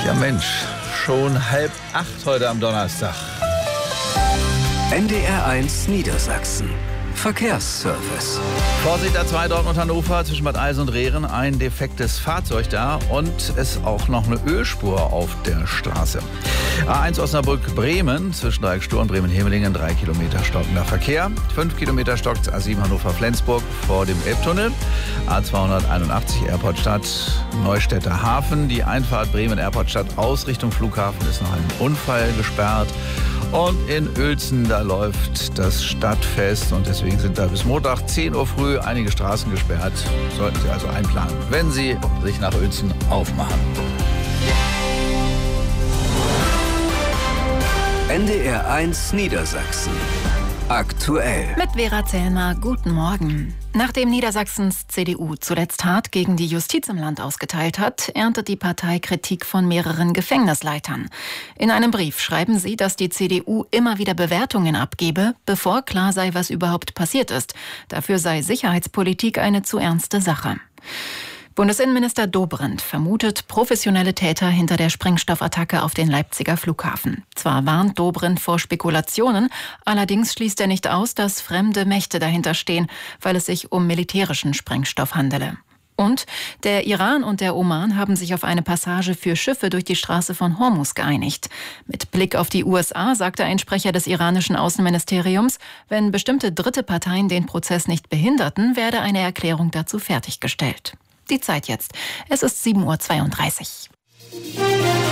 Ja Mensch, schon 7:30 heute am Donnerstag. NDR1 Niedersachsen. Verkehrsservice. Vorsicht A2 Dortmund-Hannover zwischen Bad Eils und Rehren. Ein defektes Fahrzeug da und es auch noch eine Ölspur auf der Straße. A1 Osnabrück-Bremen zwischen Dreieck-Stur und Bremen-Hemelingen 3 Kilometer stockender Verkehr. 5 Kilometer stockt A7 Hannover-Flensburg vor dem Elbtunnel. A281 Airportstadt Neustädter Hafen. Die Einfahrt Bremen-Airportstadt aus Richtung Flughafen ist nach einem Unfall gesperrt. Und in Uelzen, da läuft das Stadtfest und deswegen sind da bis Montag 10 Uhr früh einige Straßen gesperrt. Sollten Sie also einplanen, wenn Sie sich nach Uelzen aufmachen. NDR1 Niedersachsen. Aktuell. Mit Vera Zellmer, guten Morgen. Nachdem Niedersachsens CDU zuletzt hart gegen die Justiz im Land ausgeteilt hat, erntet die Partei Kritik von mehreren Gefängnisleitern. In einem Brief schreiben sie, dass die CDU immer wieder Bewertungen abgebe, bevor klar sei, was überhaupt passiert ist. Dafür sei Sicherheitspolitik eine zu ernste Sache. Bundesinnenminister Dobrindt vermutet professionelle Täter hinter der Sprengstoffattacke auf den Leipziger Flughafen. Zwar warnt Dobrindt vor Spekulationen, allerdings schließt er nicht aus, dass fremde Mächte dahinter stehen, weil es sich um militärischen Sprengstoff handele. Und der Iran und der Oman haben sich auf eine Passage für Schiffe durch die Straße von Hormuz geeinigt. Mit Blick auf die USA sagte ein Sprecher des iranischen Außenministeriums, wenn bestimmte dritte Parteien den Prozess nicht behinderten, werde eine Erklärung dazu fertiggestellt. Die Zeit jetzt. Es ist 7:32 Uhr.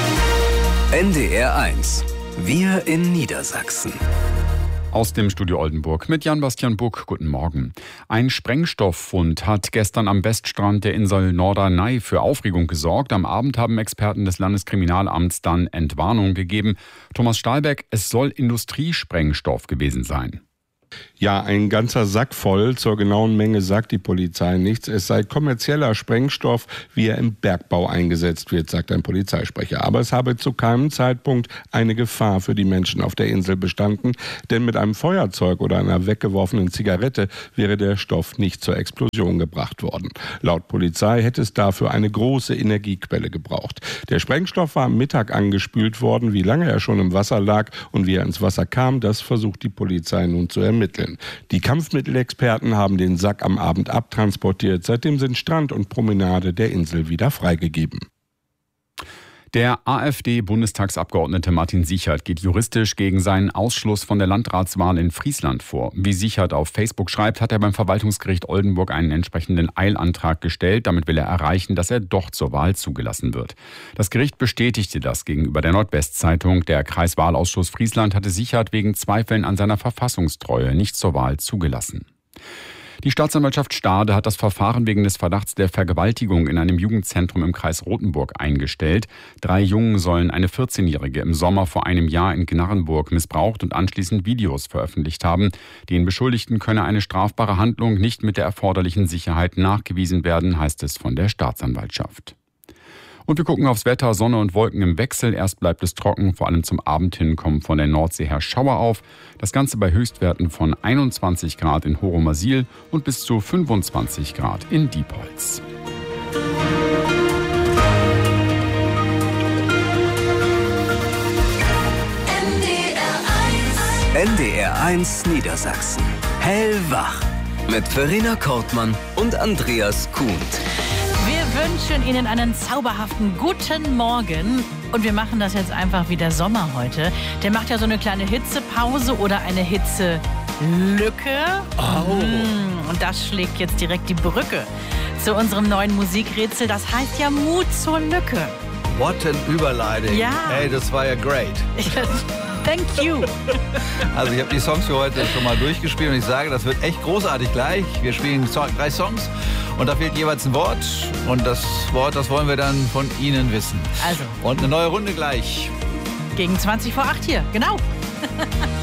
NDR1. Wir in Niedersachsen. Aus dem Studio Oldenburg mit Jan-Bastian Buck. Guten Morgen. Ein Sprengstofffund hat gestern am Weststrand der Insel Norderney für Aufregung gesorgt. Am Abend haben Experten des Landeskriminalamts dann Entwarnung gegeben. Thomas Stahlbeck, es soll Industriesprengstoff gewesen sein. Ja, ein ganzer Sack voll. Zur genauen Menge sagt die Polizei nichts. Es sei kommerzieller Sprengstoff, wie er im Bergbau eingesetzt wird, sagt ein Polizeisprecher. Aber es habe zu keinem Zeitpunkt eine Gefahr für die Menschen auf der Insel bestanden. Denn mit einem Feuerzeug oder einer weggeworfenen Zigarette wäre der Stoff nicht zur Explosion gebracht worden. Laut Polizei hätte es dafür eine große Energiequelle gebraucht. Der Sprengstoff war am Mittag angespült worden. Wie lange er schon im Wasser lag und wie er ins Wasser kam, das versucht die Polizei nun zu ermitteln. Die Kampfmittelexperten haben den Sack am Abend abtransportiert. Seitdem sind Strand und Promenade der Insel wieder freigegeben. Der AfD-Bundestagsabgeordnete Martin Sichert geht juristisch gegen seinen Ausschluss von der Landratswahl in Friesland vor. Wie Sichert auf Facebook schreibt, hat er beim Verwaltungsgericht Oldenburg einen entsprechenden Eilantrag gestellt. Damit will er erreichen, dass er doch zur Wahl zugelassen wird. Das Gericht bestätigte das gegenüber der Nordwestzeitung. Der Kreiswahlausschuss Friesland hatte Sichert wegen Zweifeln an seiner Verfassungstreue nicht zur Wahl zugelassen. Die Staatsanwaltschaft Stade hat das Verfahren wegen des Verdachts der Vergewaltigung in einem Jugendzentrum im Kreis Rothenburg eingestellt. 3 Jungen sollen eine 14-Jährige im Sommer vor einem Jahr in Gnarrenburg missbraucht und anschließend Videos veröffentlicht haben. Den Beschuldigten könne eine strafbare Handlung nicht mit der erforderlichen Sicherheit nachgewiesen werden, heißt es von der Staatsanwaltschaft. Und wir gucken aufs Wetter, Sonne und Wolken im Wechsel. Erst bleibt es trocken, vor allem zum Abend hin kommen von der Nordsee her Schauer auf. Das Ganze bei Höchstwerten von 21 Grad in Horomasil und bis zu 25 Grad in Diepholz. NDR1 Niedersachsen. Hellwach. Mit Verena Kortmann und Andreas Kuhnt. Wir wünschen Ihnen einen zauberhaften guten Morgen. Und wir machen das jetzt einfach wie der Sommer heute. Der macht ja so eine kleine Hitzepause oder eine Hitzelücke. Und das schlägt jetzt direkt die Brücke zu unserem neuen Musikrätsel. Das heißt ja Mut zur Lücke. What an Überleitung. Ja. Hey, das war ja great. Thank you. Also ich habe die Songs für heute schon mal durchgespielt und ich sage, das wird echt großartig gleich. Wir spielen 3 Songs und da fehlt jeweils ein Wort. Und das Wort, das wollen wir dann von Ihnen wissen. Also. Und eine neue Runde gleich. Gegen 20 vor 8 hier, genau.